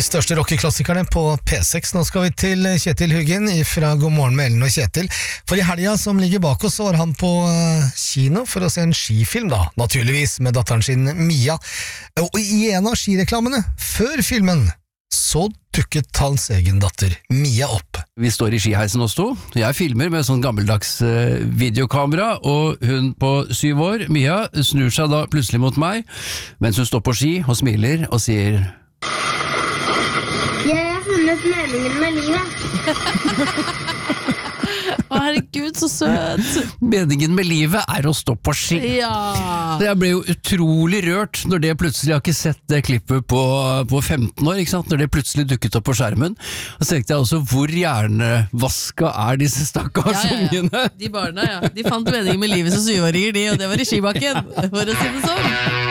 største rockeklassikerne på P6. Nå skal vi til Kjetil Huggen fra God morgen med Ellen og Kjetil. For i helgen som ligger bak oss, så var han på kino for å se en skifilm da, naturligvis med datteren sin Mia. Og i en av skireklamene, før filmen, så dukket hans egen datter Mia opp. Vi står i skiheisen oss to. Jeg filmer med sånn gammeldags videokamera, og hun på 7 år, Mia, snur seg da plutselig mot meg, mens hun står på ski og smiler og sier: Jeg har funnet meningen med livet. Å, herregud, så søt. Meningen med livet er å stå på ski. Ja. Så jeg ble jo utrolig rørt når det plutselig, jeg har ikke sett det klippet på 15 år, ikke sant? Når det plutselig dukket opp på skjermen. Og så tenkte jeg også, hvor hjernevaska er disse stakkars ungene? De barna, ja. De fant meningen med livet som 7-åringer, de, og det var i skibakken, for å si det sånn.